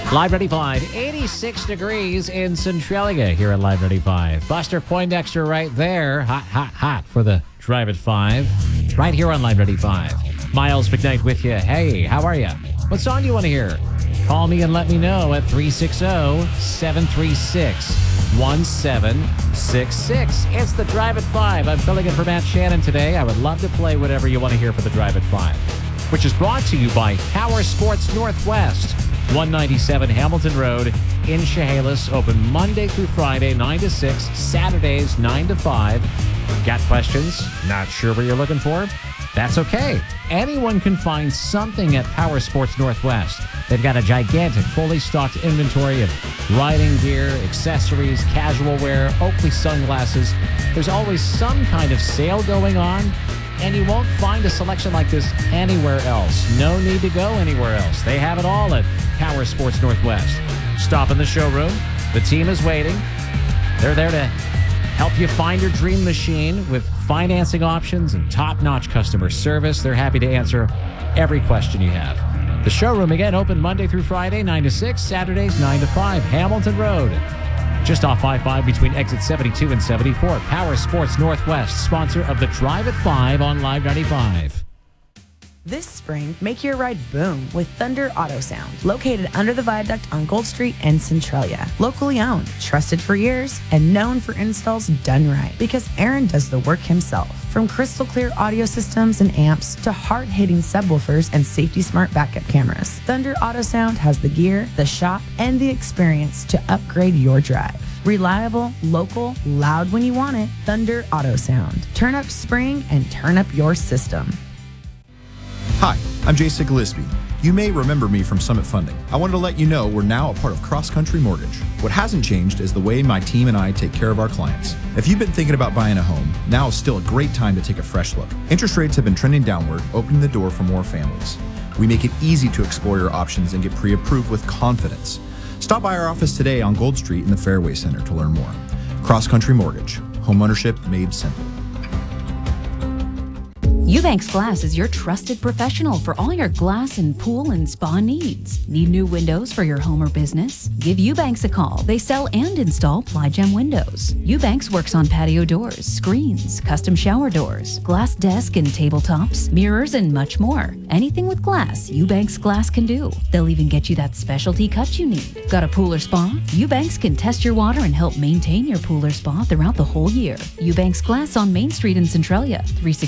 Live 95, 86 degrees in Centralia here at Live 95. Buster Poindexter right there. Hot, hot, hot for the Drive at 5. Right here on Live 95. Miles McKnight with you. Hey, how are you? What song do you want to hear? Call me and let me know at 360-736-1766. It's the Drive at 5. I'm filling in for Matt Shannon today. I would love to play whatever you want to hear for the Drive at 5, which is brought to you by Power Sports Northwest. 197 Hamilton Road in Chehalis. Open Monday through Friday, 9 to 6. Saturdays, 9 to 5. Got questions? Not sure what you're looking for? That's okay. Anyone can find something at Power Sports Northwest. They've got a gigantic, fully stocked inventory of riding gear, accessories, casual wear, Oakley sunglasses. There's always some kind of sale going on, and you won't find a selection like this anywhere else. No need to go anywhere else. They have it all at Power Sports Northwest. Stop in the showroom. The team is waiting. They're there to help you find your dream machine with financing options and top-notch customer service. They're happy to answer every question you have. The showroom, again, open Monday through Friday, 9 to 6, Saturdays, 9 to 5, Hamilton Road. Just off I-5 between exit 72 and 74. Power Sports Northwest, sponsor of the Drive at 5 on Live 95. This spring, make your ride boom with Thunder Auto Sound, located under the viaduct on Gold Street in Centralia. Locally owned, trusted for years, and known for installs done right, because Aaron does the work himself. From crystal clear audio systems and amps to hard-hitting subwoofers and safety-smart backup cameras, Thunder Auto Sound has the gear, the shop, and the experience to upgrade your drive. Reliable, local, loud when you want it. Thunder Auto Sound. Turn up spring and turn up your system. Hi, I'm Jason Gillespie. You may remember me from Summit Funding. I wanted to let you know we're now a part of Cross Country Mortgage. What hasn't changed is the way my team and I take care of our clients. If you've been thinking about buying a home, now is still a great time to take a fresh look. Interest rates have been trending downward, opening the door for more families. We make it easy to explore your options and get pre-approved with confidence. Stop by our office today on Gold Street in the Fairway Center to learn more. Cross Country Mortgage. Homeownership made simple. Eubanks Glass is your trusted professional for all your glass and pool and spa needs. Need new windows for your home or business? Give Eubanks a call. They sell and install Ply-Gem windows. Eubanks works on patio doors, screens, custom shower doors, glass desk and tabletops, mirrors, and much more. Anything with glass, Eubanks Glass can do. They'll even get you that specialty cut you need. Got a pool or spa? Eubanks can test your water and help maintain your pool or spa throughout the whole year. Eubanks Glass on Main Street in Centralia,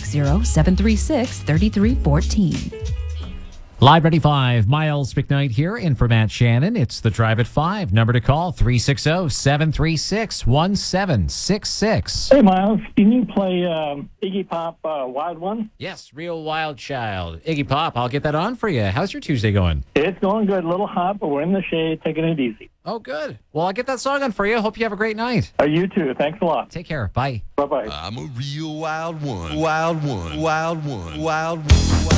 360-736-3314. Live 95, Miles McKnight here in for Matt Shannon. It's the Drive at 5. Number to call, 360-736-1766. Hey, Miles, can you play Iggy Pop Wild One? Yes, Real Wild Child. Iggy Pop, I'll get that on for you. How's your Tuesday going? It's going good. A little hot, but we're in the shade, taking it easy. Oh, good. Well, I'll get that song on for you. Hope you have a great night. You too. Thanks a lot. Take care. Bye. Bye-bye. I'm a real wild one. Wild one. Wild one. Wild one.